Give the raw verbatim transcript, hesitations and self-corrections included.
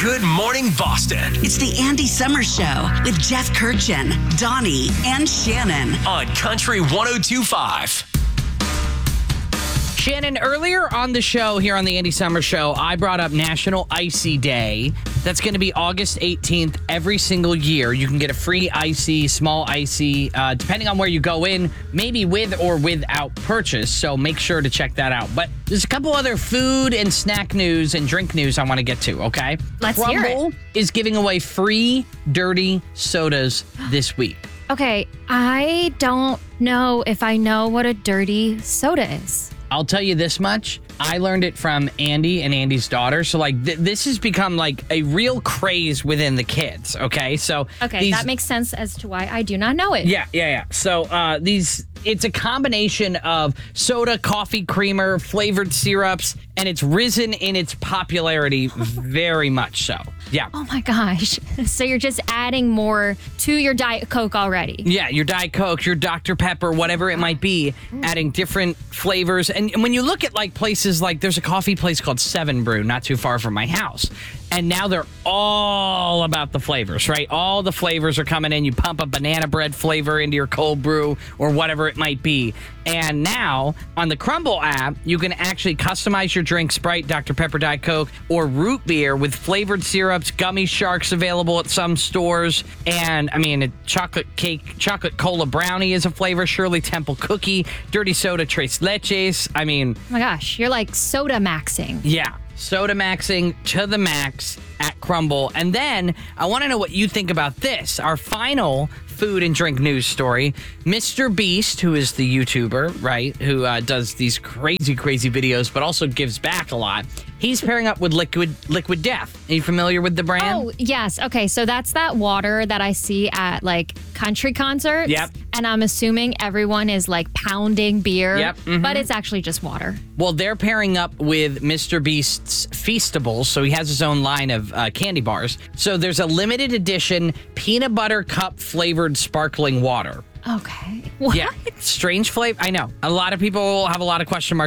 Good morning, Boston. It's the Andy Summers Show with Jeff Kirchin, Donnie, and Shannon. On Country one oh two point five. Shannon, earlier on the show here on the Andy Summers Show, I brought up National Icy Day. That's going to be August eighteenth every single year. You can get a free icy, small icy, uh, depending on where you go in, maybe with or without purchase. So make sure to check that out. But there's a couple other food and snack news and drink news I want to get to, okay? Let's hear it. Crumble is giving away free dirty sodas this week. Okay, I don't know if I know what a dirty soda is. I'll tell you this much. I learned it from Andy and Andy's daughter. So, like, th- this has become, like, a real craze within the kids, okay? So, Okay, these, that makes sense as to why I do not know it. Yeah, yeah, yeah. So, uh, these... It's a combination of soda, coffee creamer, flavored syrups, and it's risen in its popularity very much so. Yeah. Oh my gosh. So you're just adding more to your Diet Coke already. Yeah, your Diet Coke, your Doctor Pepper, whatever it might be, adding different flavors. And when you look at like places like there's a coffee place called Seven Brew not too far from my house. And now they're all about the flavors, right? All the flavors are coming in. You pump a banana bread flavor into your cold brew or whatever it might be. And now on the Crumble app, you can actually customize your drink, Sprite, Doctor Pepper, Diet Coke, or root beer with flavored syrups, gummy sharks available at some stores. And I mean, a chocolate cake, chocolate cola brownie is a flavor, Shirley Temple cookie, dirty soda, tres leches. I mean, Oh my gosh, you're like soda maxing. yeah. Soda maxing to the max at Crumble. And then I want to know what you think about this. Our final food and drink news story. Mister Beast, who is the YouTuber, right, who uh, does these crazy, crazy videos, but also gives back a lot. He's pairing up with Liquid Liquid Death. Are you familiar with the brand? Oh, yes. Okay, so that's that water that I see at like country concerts. Yep. And I'm assuming everyone is like pounding beer. Yep, mhm. But it's actually just water. Well, they're pairing up with Mister Beast's Feastables, so he has his own line of uh, candy bars. So there's a limited edition peanut butter cup flavored sparkling water. Okay. What? Yeah, strange flavor. I know. A lot of people have a lot of question marks